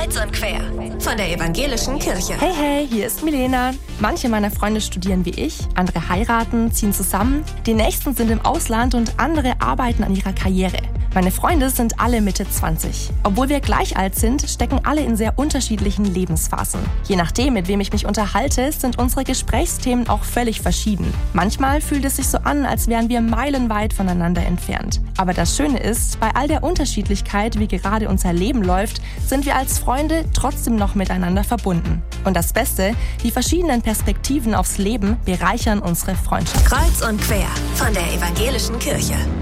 Kreuz und quer von der Evangelischen Kirche. Hey, hey, hier ist Milena. Manche meiner Freunde studieren wie ich, andere heiraten, ziehen zusammen, die nächsten sind im Ausland und andere arbeiten an ihrer Karriere. Meine Freunde sind alle Mitte 20. Obwohl wir gleich alt sind, stecken alle in sehr unterschiedlichen Lebensphasen. Je nachdem, mit wem ich mich unterhalte, sind unsere Gesprächsthemen auch völlig verschieden. Manchmal fühlt es sich so an, als wären wir meilenweit voneinander entfernt. Aber das Schöne ist, bei all der Unterschiedlichkeit, wie gerade unser Leben läuft, sind wir als Freunde trotzdem noch miteinander verbunden. Und das Beste, die verschiedenen Perspektiven aufs Leben bereichern unsere Freundschaft. Kreuz und quer von der Evangelischen Kirche.